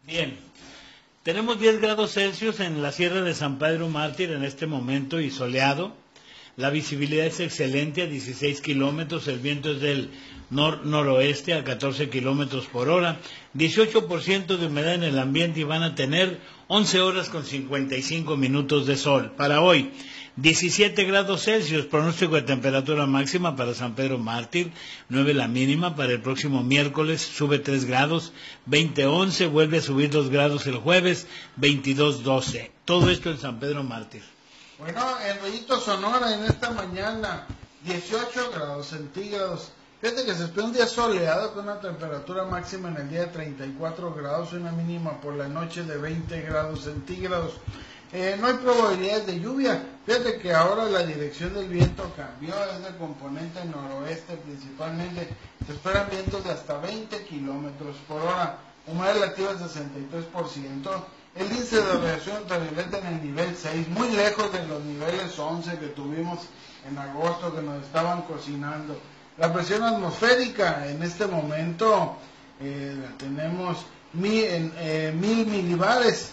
Bien, tenemos 10 grados Celsius en la Sierra de San Pedro Mártir en este momento y soleado. La visibilidad es excelente a 16 kilómetros, el viento es del noroeste a 14 kilómetros por hora, 18% de humedad en el ambiente y van a tener 11 horas con 55 minutos de sol. Para hoy, 17 grados Celsius, pronóstico de temperatura máxima para San Pedro Mártir, 9 la mínima. Para el próximo miércoles sube 3 grados, 20-11, vuelve a subir 2 grados el jueves, 22-12. Todo esto en San Pedro Mártir. Bueno, en Rayito, Sonora, en esta mañana, 18 grados centígrados. Fíjate que se espera un día soleado con una temperatura máxima en el día de 34 grados y una mínima por la noche de 20 grados centígrados. No hay probabilidades de lluvia. Fíjate que ahora la dirección del viento cambió, es de componente noroeste principalmente. Se esperan vientos de hasta 20 kilómetros por hora. Humedad relativa del 63%. El índice de radiación ultravioleta en el nivel 6, muy lejos de los niveles 11 que tuvimos en agosto, que nos estaban cocinando. La presión atmosférica en este momento tenemos 1000 milibares.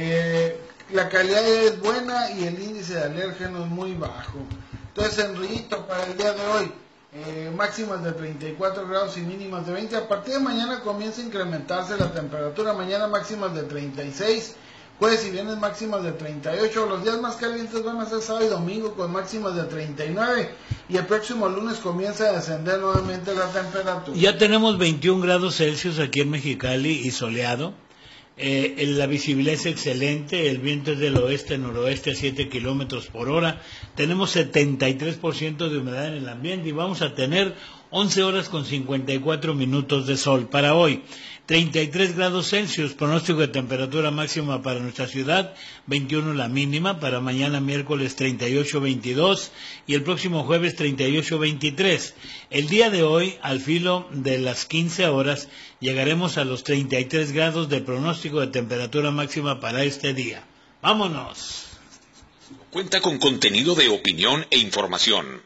La calidad es buena y el índice de alérgenos muy bajo. Entonces, en Rillito, para el día de hoy, máximas de 34 grados y mínimas de 20. A partir de mañana comienza a incrementarse la temperatura. Mañana máximas de 36, jueves y viernes máximas de 38. Los días más calientes van a ser sábado y domingo con máximas de 39. Y el próximo lunes comienza a descender nuevamente la temperatura. Ya tenemos 21 grados Celsius aquí en Mexicali y soleado. La visibilidad es excelente, el viento es del oeste-noroeste a 7 kilómetros por hora, tenemos 73% de humedad en el ambiente y vamos a tener 11 horas con 54 minutos de sol. Para hoy, 33 grados Celsius, pronóstico de temperatura máxima para nuestra ciudad, 21 la mínima. Para mañana miércoles 38-22 y el próximo jueves 38-23. El día de hoy, al filo de las 15 horas, llegaremos a los 33 grados de pronóstico de temperatura máxima para este día. ¡Vámonos! Cuenta con contenido de opinión e información.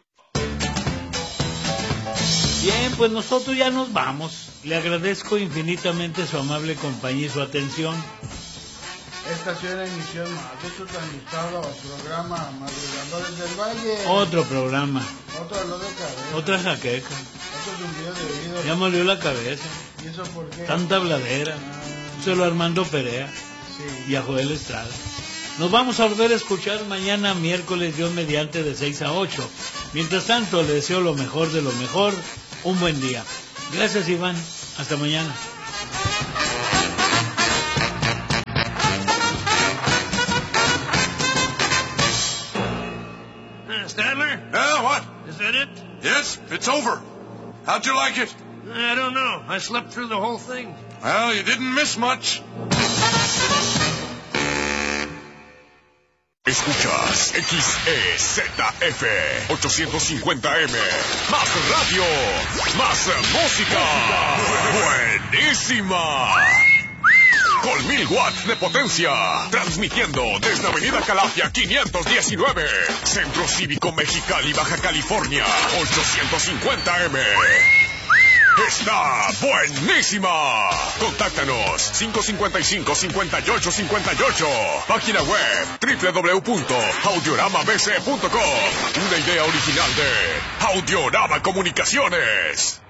Bien, pues nosotros ya nos vamos. Le agradezco infinitamente su amable compañía y su atención. Esta ha sido la emisión más de su transmitado programa Madrugadores del Valle. Otro programa. Otro dolor de cabeza. Otra jaqueca. Otro zumbido de oído. Ya me olió la cabeza. ¿Y eso por qué? Tanta habladera. Se lo Armando Perea. Sí. Y a Joel Estrada. Nos vamos a volver a escuchar mañana miércoles, Dios mediante, de 6 a 8. Mientras tanto, le deseo lo mejor de lo mejor. Un buen día. Gracias, Iván. Hasta mañana. Stadler? What? Is that it? Yes, it's over. How'd you like it? I don't know. I slept through the whole thing. Well, you didn't miss much. Escuchas XEZF 850M. Más radio, más música. Buenísima. Con 1000 watts de potencia. Transmitiendo desde Avenida Calafia 519. Centro Cívico Mexicali, Baja California. 850M. Está buenísima. Contáctanos 555-5858. Página web www.audioramabc.com. Una idea original de Audiorama Comunicaciones.